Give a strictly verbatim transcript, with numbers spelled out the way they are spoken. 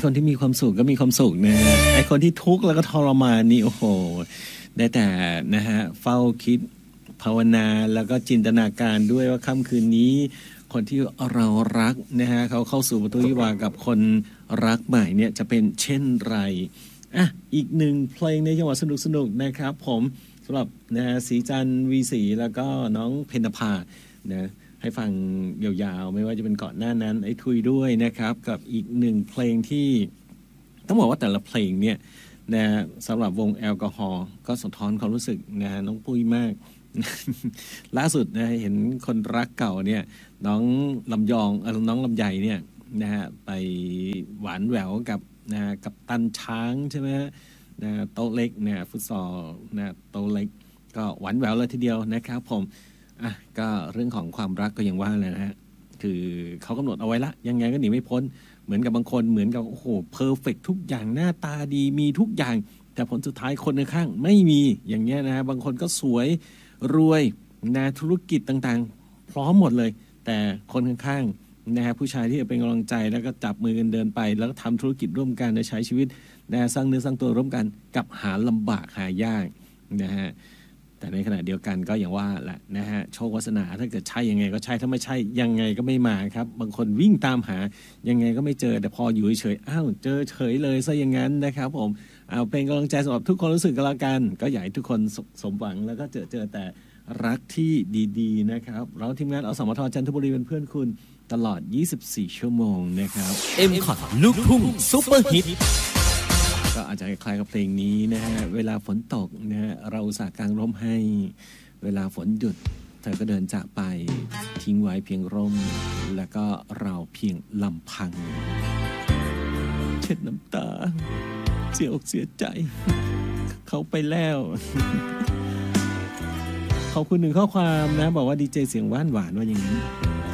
คนที่มีความสุขก็มีความสุขนะฮะไอคนที่ทุกข์แล้วก็ทรมานนี่โอ้โหได้แต่นะฮะเฝ้าคิดภาวนาแล้วก็จินตนาการด้วยว่าค่ำคืนนี้คนที่เรารักนะฮะเขาเข้าสู่ประตูวิวาห์กับคนรักใหม่เนี่ยจะเป็นเช่นไรอ่ะอีกหนึ่งเพลงในจังหวะสนุกๆนะครับผมสำหรับนะฮะสีจันทร์วีสีแล้วก็น้องเพญภานะให้ฟังยาวๆไม่ว่าจะเป็นก่อนหน้านั้นไอ้ทุยด้วยนะครับกับอีกหนึ่งเพลงที่ต้องบอกว่าแต่ละเพลงเนี่ยนะสำหรับวงแอลกอฮอล์ก็สะท้อนความรู้สึกนะน้องปุ้ยมาก ล่าสุดนะเห็นคนรักเก่าเนี่ยน้องลำยองเออน้องลำไยเนี่ยนะฮะไปหวานแหววกับนะกับตันช้างใช่ไหมนะโต๊ะเล็กเนี่ยฟุตซอลนะโต๊ะเล็กก็หวานแหววเลยทีเดียวนะครับผมอ่ะก็เรื่องของความรักก็ยังว่าเลยนะฮะคือเขากำหนดเอาไว้ละยังไงก็หนีไม่พ้นเหมือนกับบางคนเหมือนกับโอ้โหเพอร์เฟกทุกอย่างหน้าตาดีมีทุกอย่างแต่ผลสุดท้ายคนข้างไม่มีอย่างเงี้ยนะบางคนก็สวยรวยนะธุรกิจต่างๆพร้อมหมดเลยแต่คนข้างๆนะฮะผู้ชายที่เป็นกำลังใจแล้วก็จับมือกันเดินไปแล้วก็ทำธุรกิจร่วมกันใช้ชีวิตนะสร้างเนื้อสร้างตัวร่วมกันกับหาลำบากหายากนะฮะแต่ในขณะเดียวกันก็อย่างว่าแหละนะฮะโชควาสนาถ้าเกิดใช่ยังไงก็ใช่ถ้าไม่ใช่ยังไงก็ไม่มาครับบางคนวิ่งตามหายังไงก็ไม่เจอแต่พออยู่เฉยๆอ้าวเจอเฉยเลยซะอย่างนั้นนะครับผมเอาเป็นกำลังใจสำหรับทุกคนรู้สึกกันละกันก็อยากให้ทุกคนสมหวังแล้วก็เจอเจอแต่รักที่ดีๆนะครับเราทีมงานอสมทจันทบุรีเป็นเพื่อนคุณตลอดยี่สิบสี่ชั่วโมงนะครับเอ็ม คอท ลูกทุ่งซุปเปอร์ฮิตก็อาจจะคล้ายกับเพลงนี้นะฮะเวลาฝนตกนะฮะเราอุตส่าห์กางร่มให้เวลาฝนหยุดเธอก็เดินจากไปทิ้งไว้เพียงร่มแล้วก็เราเพียงลำพังเช็ดน้ำตาเสียอกเสียใจเขาไปแล้วขอบคุณหนึ่งข้อความนะบอกว่าดีเจเสียงหวานหวานว่าอย่างนี้